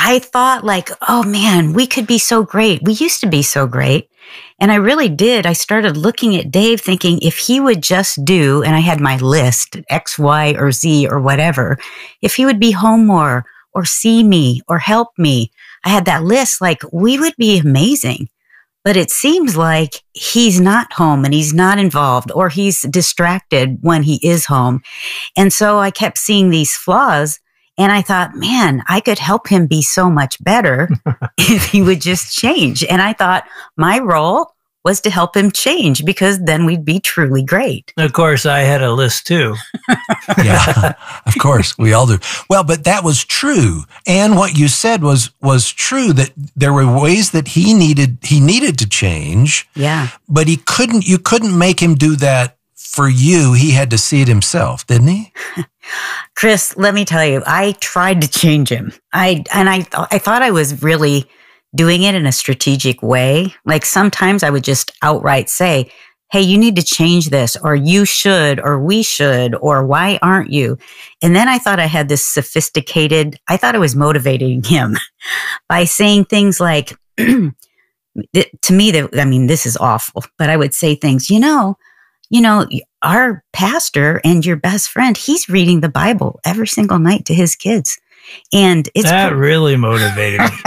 I thought like, oh man, we could be so great. We used to be so great. And I really did. I started looking at Dave thinking if he would just do, and I had my list, X, Y, or Z or whatever, if he would be home more or see me or help me. I had that list, like we would be amazing. But it seems like he's not home and he's not involved, or he's distracted when he is home. And so I kept seeing these flaws, and I thought, man, I could help him be so much better if he would just change. And I thought my role was to help him change, because then we'd be truly great. Of course, I had a list too. Yeah, of course, we all do. Well, but that was true. And what you said was true, that there were ways that he needed to change. Yeah. But you couldn't make him do that for you. He had to see it himself, didn't he? Chris, let me tell you, I tried to change him. I thought I was really doing it in a strategic way. Like sometimes I would just outright say, hey, you need to change this, or you should, or we should, or why aren't you? And then I thought I had this I thought I was motivating him by saying things like, to me, this is awful, but I would say things, you know, our pastor and your best friend, he's reading the Bible every single night to his kids. And it's that really motivated me.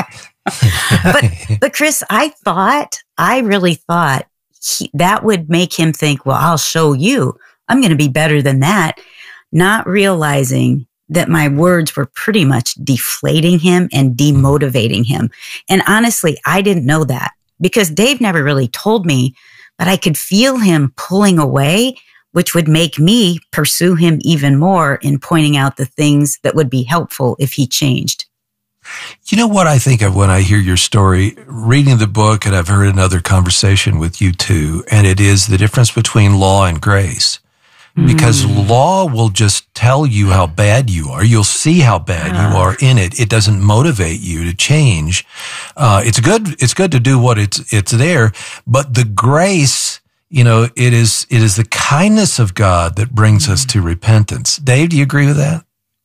but Chris, I really thought that would make him think, well, I'll show you, I'm going to be better than that. Not realizing that my words were pretty much deflating him and demotivating him. And honestly, I didn't know that because Dave never really told me, but I could feel him pulling away, which would make me pursue him even more in pointing out the things that would be helpful if he changed. You know what I think of when I hear your story, reading the book, and I've heard another conversation with you too, and it is the difference between law and grace. Because law will just tell you how bad you are. You'll see how bad you are in it. It doesn't motivate you to change. It's good to do what it's there, but the grace, it is the kindness of God that brings us to repentance. Dave, do you agree with that?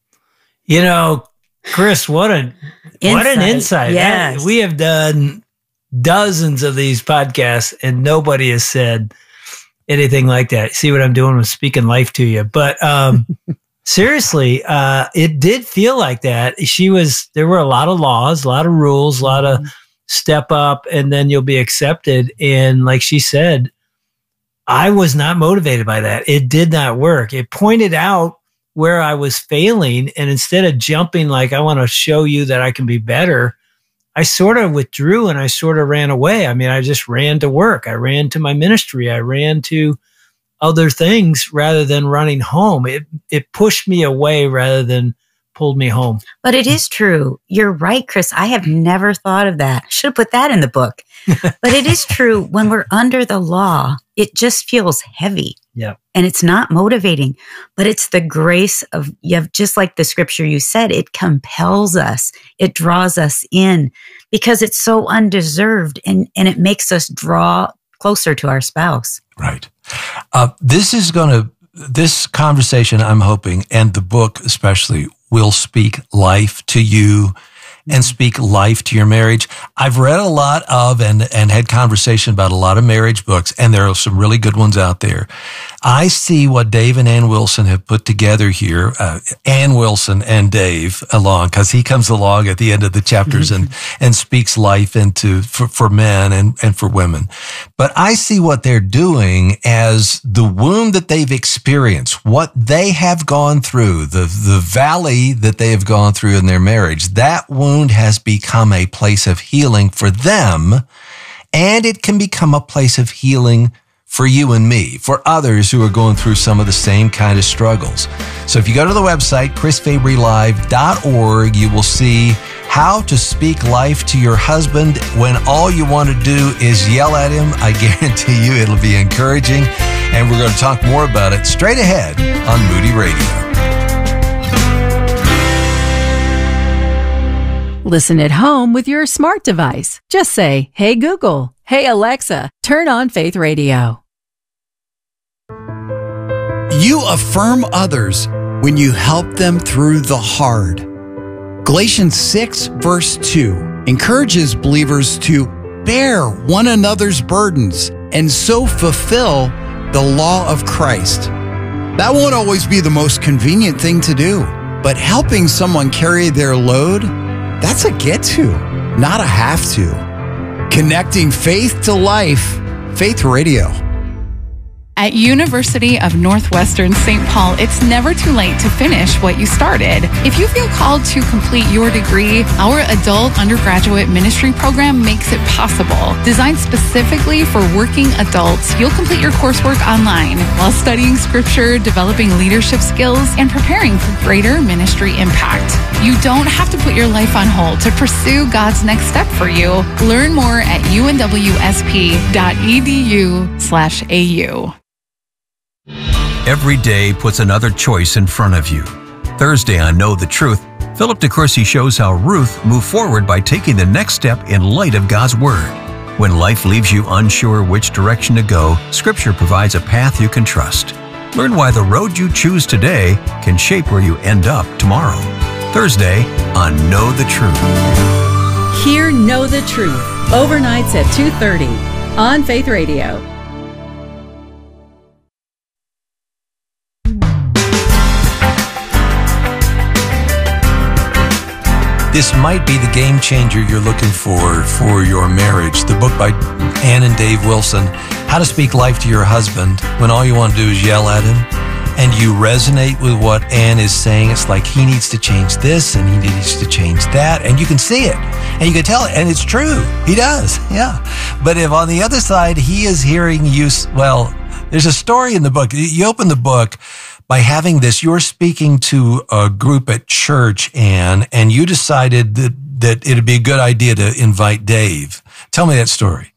Chris, what an insight. Yes. We have done dozens of these podcasts and nobody has said anything like that. See what I'm doing with speaking life to you. But seriously, it did feel like that. There were a lot of laws, a lot of rules, a lot of step up and then you'll be accepted. And like she said, I was not motivated by that. It did not work. It pointed out where I was failing. And instead of jumping like, I want to show you that I can be better, I sort of withdrew and I sort of ran away. I mean, I just ran to work. I ran to my ministry. I ran to other things rather than running home. It pushed me away rather than pulled me home. But it is true. You're right, Chris. I have never thought of that. Should have put that in the book. But it is true. When we're under the law, it just feels heavy. Yeah. And it's not motivating, but it's the grace of, just like the scripture you said, it compels us. It draws us in because it's so undeserved and it makes us draw closer to our spouse. Right. This conversation, I'm hoping, and the book especially, will speak life to you and speak life to your marriage. I've read a lot of and had conversation about a lot of marriage books, and there are some really good ones out there. I see what Dave and Ann Wilson have put together here, Ann Wilson and Dave along, because he comes along at the end of the chapters and speaks life for men and for women. But I see what they're doing as the wound that they've experienced, what they have gone through, the valley that they have gone through in their marriage. That wound has become a place of healing for them, and it can become a place of healing for you and me, for others who are going through some of the same kind of struggles. So if you go to the website, chrisfabrylive.org, you will see how to speak life to your husband when all you want to do is yell at him. I guarantee you it'll be encouraging, and we're going to talk more about it straight ahead on Moody Radio. Listen at home with your smart device. Just say, "Hey Google, hey Alexa, turn on Faith Radio." You affirm others when you help them through the hard. Galatians 6, verse 2 encourages believers to bear one another's burdens and so fulfill the law of Christ. That won't always be the most convenient thing to do, but helping someone carry their load, that's a get to, not a have to. Connecting faith to life, Faith Radio. At University of Northwestern St. Paul, it's never too late to finish what you started. If you feel called to complete your degree, our adult undergraduate ministry program makes it possible. Designed specifically for working adults, you'll complete your coursework online while studying scripture, developing leadership skills, and preparing for greater ministry impact. You don't have to put your life on hold to pursue God's next step for you. Learn more at unwsp.edu/au. Every day puts another choice in front of you. Thursday on Know the Truth, Philip DeCourcy shows how Ruth moved forward by taking the next step in light of God's Word. When life leaves you unsure which direction to go, Scripture provides a path you can trust. Learn why the road you choose today can shape where you end up tomorrow. Thursday on Know the Truth. Hear Know the Truth, overnights at 2:30 on Faith Radio. This might be the game changer you're looking for your marriage. The book by Ann and Dave Wilson, How to Speak Life to Your Husband When All You Want to Do Is Yell at Him. And you resonate with what Ann is saying. It's like he needs to change this and he needs to change that. And you can see it. And you can tell it. And it's true. He does. Yeah. But if on the other side, he is hearing you, well, there's a story in the book. You open the book by having this, you're speaking to a group at church, Ann, and you decided that it'd be a good idea to invite Dave. Tell me that story.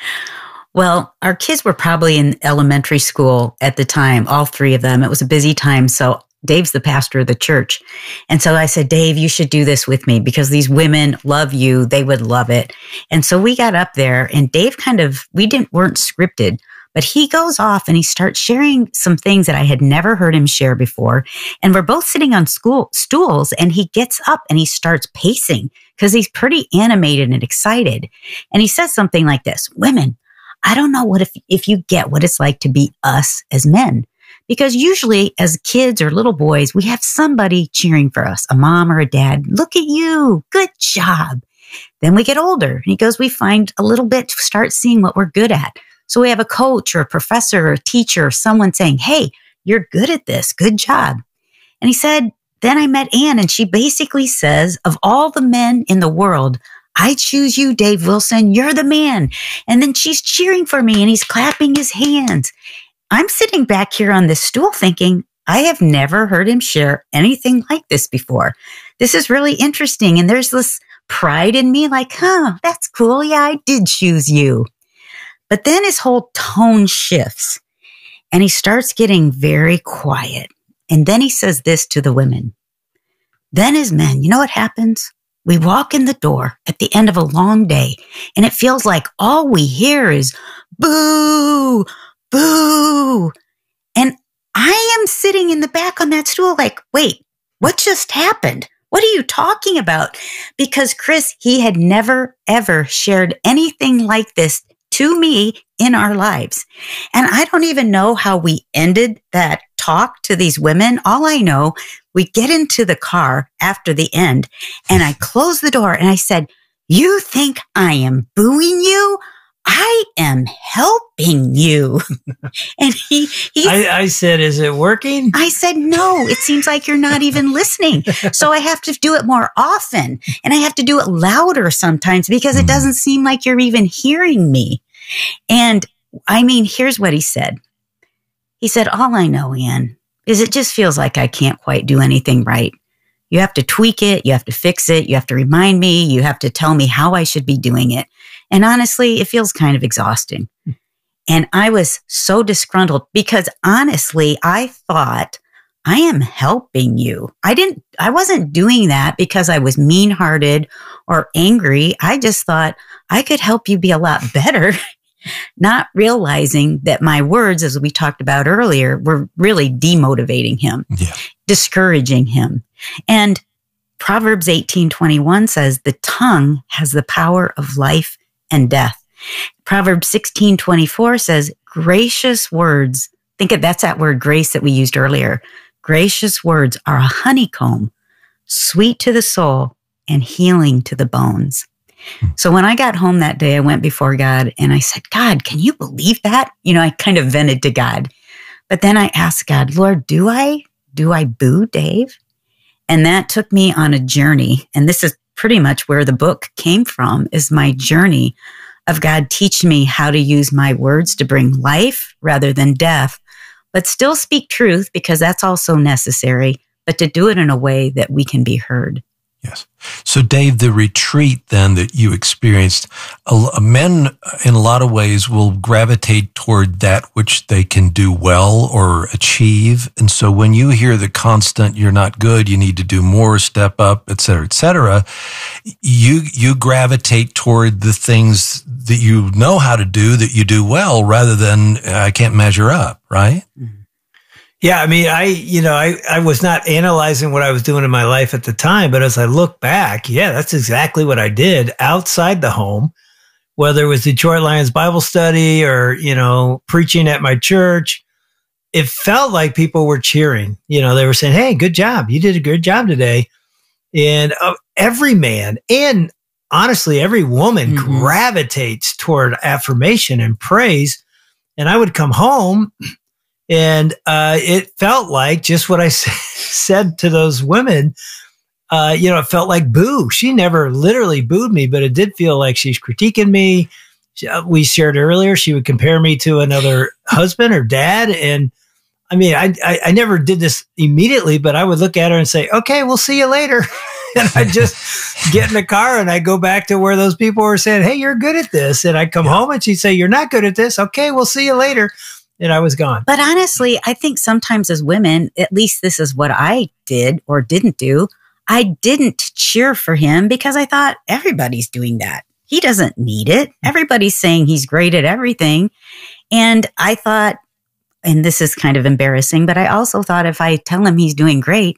Well, our kids were probably in elementary school at the time, all three of them. It was a busy time. So Dave's the pastor of the church. And so I said, Dave, you should do this with me because these women love you. They would love it. And so we got up there and Dave weren't scripted. But he goes off and he starts sharing some things that I had never heard him share before. And we're both sitting on stools and he gets up and he starts pacing because he's pretty animated and excited. And he says something like this: women, I don't know if you get what it's like to be us as men. Because usually as kids or little boys, we have somebody cheering for us, a mom or a dad. Look at you. Good job. Then we get older. And he goes, we find a little bit to start seeing what we're good at. So we have a coach or a professor or a teacher or someone saying, hey, you're good at this. Good job. And he said, then I met Ann and she basically says, of all the men in the world, I choose you, Dave Wilson. You're the man. And then she's cheering for me and he's clapping his hands. I'm sitting back here on this stool thinking, I have never heard him share anything like this before. This is really interesting. And there's this pride in me like, that's cool. Yeah, I did choose you. But then his whole tone shifts and he starts getting very quiet. And then he says this to the women. Then as men, you know what happens? We walk in the door at the end of a long day and it feels like all we hear is boo, boo. And I am sitting in the back on that stool like, wait, what just happened? What are you talking about? Because Chris, he had never, ever shared anything like this to me in our lives. And I don't even know how we ended that talk to these women. All I know, we get into the car after the end and I closed the door and I said, you think I am booing you? I am helping you. And I said, is it working? I said, no, it seems like you're not even listening. So I have to do it more often and I have to do it louder sometimes because it doesn't seem like you're even hearing me. And I mean, here's what he said. He said, all I know, Ann, is it just feels like I can't quite do anything right. You have to tweak it. You have to fix it. You have to remind me. You have to tell me how I should be doing it. And honestly, it feels kind of exhausting. And I was so disgruntled because honestly, I thought I am helping you. I wasn't doing that because I was mean-hearted or angry. I just thought I could help you be a lot better, not realizing that my words, as we talked about earlier, were really demotivating him, discouraging him. And Proverbs 18:21 says, the tongue has the power of life and death. Proverbs 16:24 says, gracious words, that's that word grace that we used earlier. Gracious words are a honeycomb, sweet to the soul and healing to the bones. So when I got home that day, I went before God and I said, God, can you believe that? I kind of vented to God. But then I asked God, Lord, do I boo Dave? And that took me on a journey. And this is pretty much where the book came from, is my journey of God teaching me how to use my words to bring life rather than death, but still speak truth because that's also necessary, but to do it in a way that we can be heard. Yes. So, Dave, the retreat then that you experienced, men in a lot of ways will gravitate toward that which they can do well or achieve. And so when you hear the constant, you're not good, you need to do more, step up, et cetera, you gravitate toward the things that you know how to do, that you do well, rather than I can't measure up, right? Mm-hmm. Yeah, I mean, I was not analyzing what I was doing in my life at the time, but as I look back, yeah, that's exactly what I did outside the home, whether it was Detroit Lions Bible study or, preaching at my church. It felt like people were cheering. They were saying, hey, good job. You did a good job today. And every man and honestly, every woman gravitates toward affirmation and praise. And I would come home and it felt like just what I said to those women. It felt like boo. She never literally booed me, but it did feel like she's critiquing me. We shared earlier, she would compare me to another husband or dad. And I mean, I never did this immediately, but I would look at her and say, okay, we'll see you later. And I just get in the car and I go back to where those people were saying, hey, you're good at this. And I come home and she'd say, you're not good at this. Okay, we'll see you later. And I was gone. But honestly, I think sometimes as women, at least this is what I did or didn't do. I didn't cheer for him because I thought everybody's doing that. He doesn't need it. Everybody's saying he's great at everything. And I thought, and this is kind of embarrassing, but I also thought if I tell him he's doing great,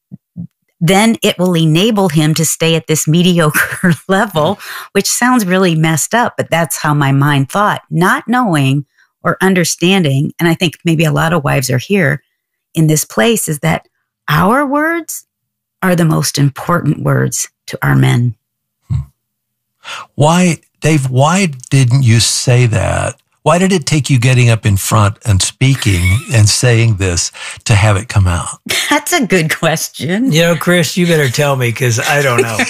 then it will enable him to stay at this mediocre level, which sounds really messed up, but that's how my mind thought, not knowing or understanding, and I think maybe a lot of wives are here in this place, is that our words are the most important words to our men. Why, Dave, why didn't you say that? Why did it take you getting up in front and speaking and saying this to have it come out? That's a good question. Chris, you better tell me because I don't know.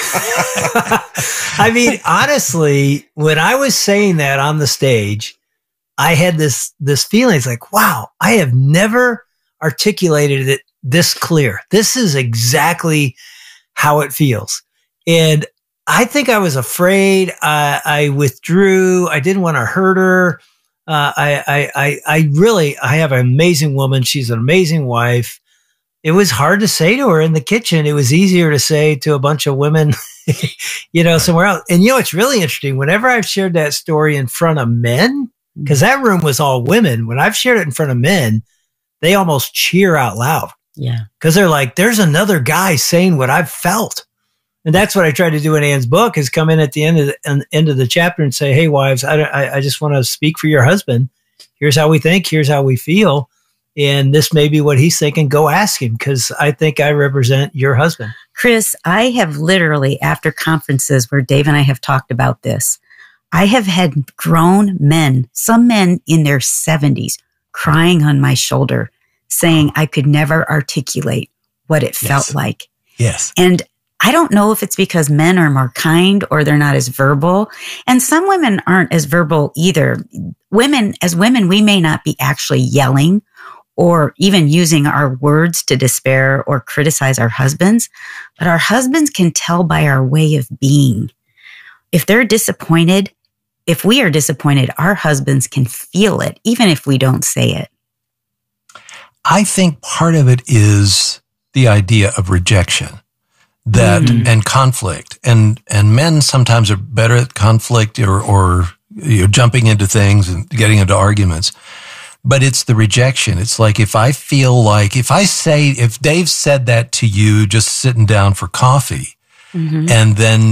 I mean, honestly, when I was saying that on the stage, I had this feeling. It's like, wow, I have never articulated it this clear. This is exactly how it feels. And I think I was afraid. I withdrew. I didn't want to hurt her. I have an amazing woman. She's an amazing wife. It was hard to say to her in the kitchen. It was easier to say to a bunch of women, somewhere else. And it's really interesting. Whenever I've shared that story in front of men, because that room was all women. When I've shared it in front of men, they almost cheer out loud. Yeah. Because they're like, there's another guy saying what I've felt. And that's what I tried to do in Anne's book, is come in at the end of the chapter and say, hey, wives, I just want to speak for your husband. Here's how we think. Here's how we feel. And this may be what he's thinking. Go ask him, because I think I represent your husband. Chris, I have literally, after conferences where Dave and I have talked about this, I have had grown men, some men in their 70s, crying on my shoulder, saying I could never articulate what it felt like. Yes. And I don't know if it's because men are more kind or they're not as verbal. And some women aren't as verbal either. As women, we may not be actually yelling or even using our words to despair or criticize our husbands, but our husbands can tell by our way of being. If they're disappointed, if we are disappointed, our husbands can feel it, even if we don't say it. I think part of it is the idea of rejection and conflict. And men sometimes are better at conflict or jumping into things and getting into arguments. but it's the rejection. It's like if Dave said that to you just sitting down for coffee, and then